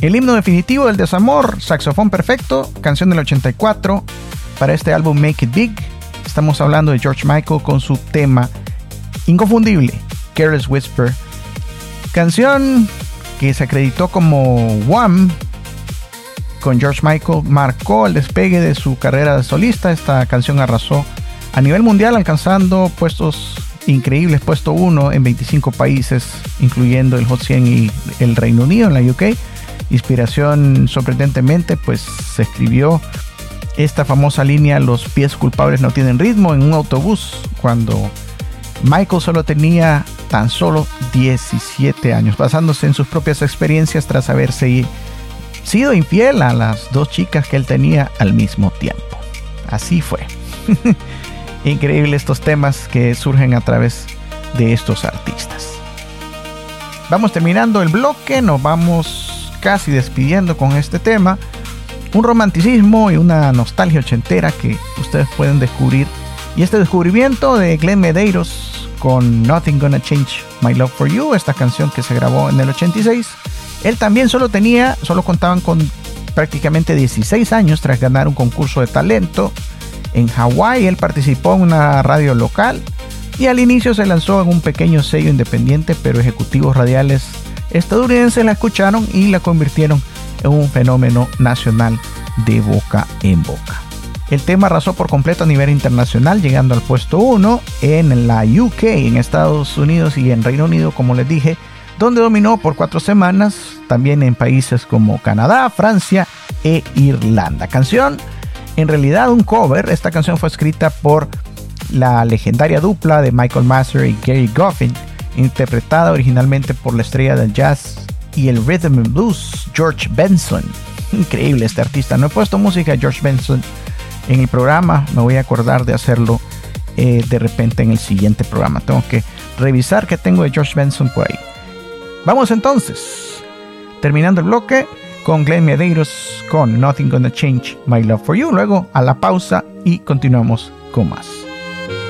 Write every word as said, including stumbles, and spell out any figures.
El himno definitivo del desamor, Saxofón Perfecto, canción del ochenta y cuatro, para este álbum Make It Big. Estamos hablando de George Michael con su tema inconfundible, Careless Whisper, canción que se acreditó como Wham! Con George Michael, marcó el despegue de su carrera de solista. Esta canción arrasó a nivel mundial, alcanzando puestos increíbles, puesto uno en veinticinco países, incluyendo el Hot cien y el Reino Unido, en la U K. Inspiración, sorprendentemente, pues se escribió esta famosa línea: los pies culpables no tienen ritmo, en un autobús, cuando Michael solo tenía tan solo diecisiete años, basándose en sus propias experiencias tras haberse sido infiel a las dos chicas que él tenía al mismo tiempo. Así fue. Increíble estos temas que surgen a través de estos artistas. Vamos terminando el bloque, nos vamos casi despidiendo con este tema. Un romanticismo y una nostalgia ochentera que ustedes pueden descubrir. Y este descubrimiento de Glenn Medeiros con Nothing Gonna Change My Love For You, esta canción que se grabó en el ochenta y seis. Él también solo tenía, solo contaban con prácticamente dieciséis años tras ganar un concurso de talento en Hawái. Él participó en una radio local y al inicio se lanzó en un pequeño sello independiente, pero ejecutivos radiales estadounidenses la escucharon y la convirtieron en un fenómeno nacional de boca en boca. El tema arrasó por completo a nivel internacional, llegando al puesto uno en la U K, en Estados Unidos, y en Reino Unido, como les dije, donde dominó por cuatro semanas, también en países como Canadá, Francia e Irlanda. Canción, en realidad un cover. Esta canción fue escrita por la legendaria dupla de Michael Masser y Gary Goffin, interpretada originalmente por la estrella del jazz y el rhythm and blues, George Benson. Increíble este artista. No he puesto música de George Benson en el programa, me voy a acordar de hacerlo eh, de repente en el siguiente programa. Tengo que revisar qué tengo de George Benson por ahí. Vamos entonces, terminando el bloque con Glenn Medeiros con Nothing Gonna Change My Love For You. Luego a la pausa y continuamos con más.